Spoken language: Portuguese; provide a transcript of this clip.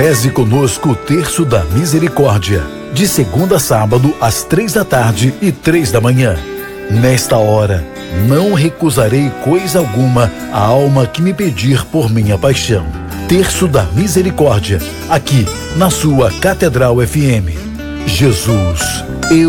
Reze conosco o Terço da Misericórdia, de segunda a sábado, às 3 da tarde e 3 da manhã. Nesta hora, não recusarei coisa alguma à alma que me pedir por minha paixão. Terço da Misericórdia, aqui na sua Catedral FM. Jesus, eu